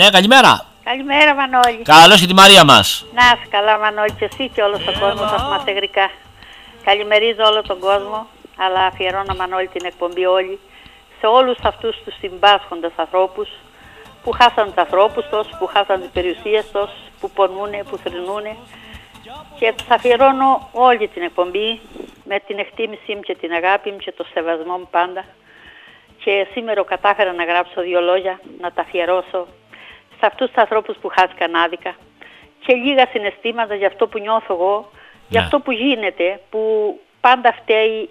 Ναι, καλημέρα. Καλημέρα, Μανώλη. Καλώς και τη Μαρία μας. Να είσαι καλά, Μανώλη, και εσύ και όλος ο κόσμος θαυματεγρικά. Καλημερίζω όλο τον κόσμο, αλλά αφιερώνω, Μανώλη, την εκπομπή όλη σε όλους αυτούς τους συμπάσχοντες ανθρώπους που χάσαν τους ανθρώπους τους, που χάσαν τις περιουσίες τους, που πονούνε, που θρηνούνε. Και τους αφιερώνω όλη την εκπομπή με την εκτίμησή μου και την αγάπη μου και το σεβασμό μου πάντα. Και σήμερα κατάφερα να γράψω 2 λόγια, να τα αφιερώσω σε αυτούς τους ανθρώπους που χάθηκαν άδικα και λίγα συναισθήματα για αυτό που νιώθω εγώ, για αυτό που γίνεται, που πάντα φταίει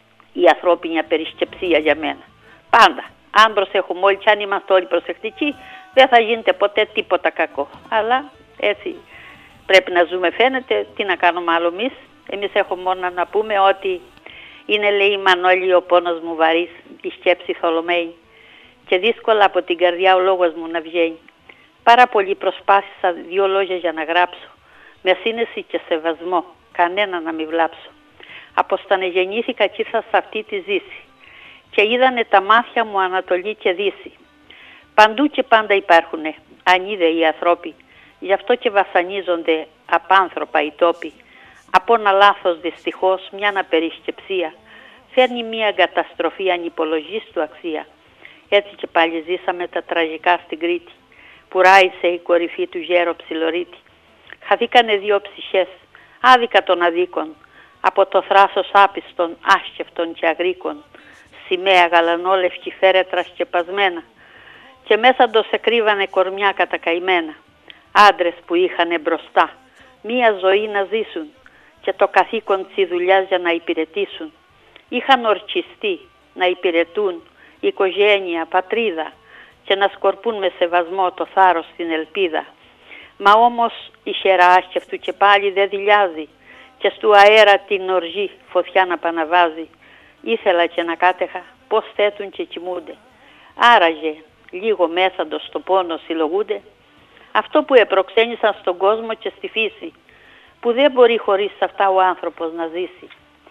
η ανθρώπινη απερισκεψία για μένα. Πάντα. Αν προσέχουμε όλοι και αν είμαστε όλοι προσεκτικοί, δεν θα γίνεται ποτέ τίποτα κακό. Αλλά έτσι πρέπει να ζούμε, φαίνεται. Τι να κάνουμε άλλο εμείς. Εμείς έχουμε μόνο να πούμε ότι είναι, λέει η Μανώλη, ο πόνος μου βαρύς, η σκέψη θολωμένη και δύσκολα από την καρδιά ο λόγος μου να βγαίνει. Πάρα πολύ προσπάθησα 2 λόγια για να γράψω, με σύνεση και σεβασμό, κανένα να μην βλάψω. Αποστανεγεννήθηκα κι ήρθα σε αυτή τη ζήση και είδανε τα μάτια μου Ανατολή και Δύση. Παντού και πάντα υπάρχουνε ανίδεοι άνθρωποι, γι' αυτό και βασανίζονται απάνθρωπα οι τόποι. Από ένα λάθος δυστυχώς, μια απερισκεψία, φέρνει μια καταστροφή ανυπολογίστου αξία. Έτσι και πάλι ζήσαμε τα τραγικά στην Κρήτη, που ράησε η κορυφή του γέρο Ψιλορίτη. Χαθήκανε 2 ψυχές, άδικα των αδίκων, από το θράσος άπιστων, άσκευτων και αγρίκων, σημαία γαλανόλευκη φέρετρα σκεπασμένα, και μέσα το σε κρύβανε κορμιά κατακαημένα, άντρες που είχανε μπροστά μία ζωή να ζήσουν και το καθήκον της δουλειάς για να υπηρετήσουν. Είχαν ορκιστεί να υπηρετούν οικογένεια, πατρίδα και να σκορπούν με σεβασμό το θάρρος στην ελπίδα. Μα όμως η χέρα άσκευτου και πάλι δεν δειλιάζει και στου αέρα την οργή φωτιά να παναβάζει. Ήθελα και να κάτεχα πως θέτουν και κοιμούνται. Άραγε λίγο μέσα το στο πόνο συλλογούνται. Αυτό που επροξένησαν στον κόσμο και στη φύση, που δεν μπορεί χωρίς αυτά ο άνθρωπος να ζήσει.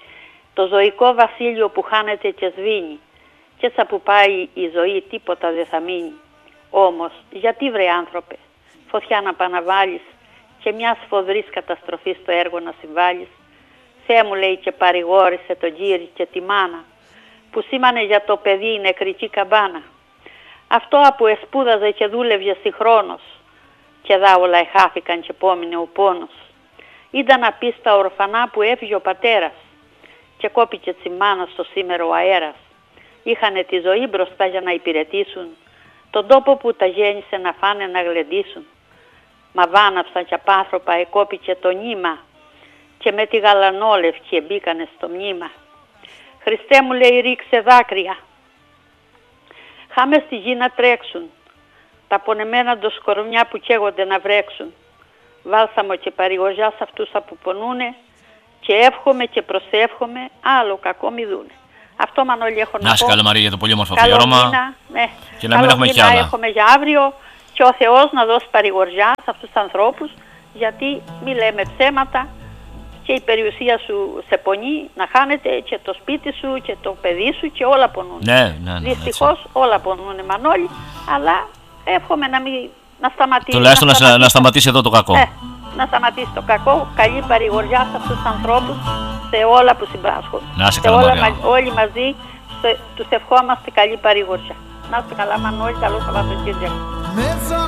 Το ζωικό βασίλειο που χάνεται και σβήνει, και έτσι που πάει η ζωή τίποτα δεν θα μείνει. Όμως γιατί, βρε άνθρωπε, φωτιά να παναβάλεις και μια σφοδρής καταστροφή στο έργο να συμβάλεις? Θεέ μου, λέει, και παρηγόρησε τον γύρι και τη μάνα που σήμανε για το παιδί η νεκρική καμπάνα. Αυτό που εσπούδαζε και δούλευε συγχρόνως, και δά όλα εχάθηκαν και πόμεινε ο πόνος. Ήταν απίστα ορφανά που έφυγε ο πατέρας και κόπηκε τη μάνα στο σήμερα ο αέρας. Είχανε τη ζωή μπροστά για να υπηρετήσουν τον τόπο που τα γέννησε να φάνε να γλεντήσουν. Μα βάναυσαν κι απάνθρωπα, εκόπηκε το νήμα και με τη γαλανόλευκη εμπήκανε στο μνήμα. Χριστέ μου, λέει, ρίξε δάκρυα, χάμε στη γη να τρέξουν, τα πονεμένα το σκορμιά που καίγονται να βρέξουν. Βάλσαμο και παρηγοριά σε αυτούς που πονούνε και εύχομαι και προσεύχομαι άλλο κακό μη δούνε. Αυτό, Μανώλη, έχω να πω. Να είσαι καλά, Μαρία, για το πολύ όμορφο αφιέρωμα. Ναι. Και να μην έχουμε κι άλλα. Έχουμε για αύριο και ο Θεός να δώσει παρηγοριά σε αυτούς τους ανθρώπους, γιατί μη λέμε ψέματα και η περιουσία σου σε πονεί να χάνεται και το σπίτι σου και το παιδί σου και όλα πονούν. Ναι, δυστυχώς όλα πονούν, Μανώλη, αλλά εύχομαι να σταματήσει. Τουλάχιστον να σταματήσει εδώ το κακό. Να σταματήσει το κακό. Καλή παρηγοριά σε αυτούς τους ανθρώπους, σε όλα που συμπάσχουν. Να είσαι καλά, Μαρία. Όλοι μαζί τους ευχόμαστε καλή παρηγοριά. Να είστε καλά, Μανώλη, καλό Σαββατοκύριακο.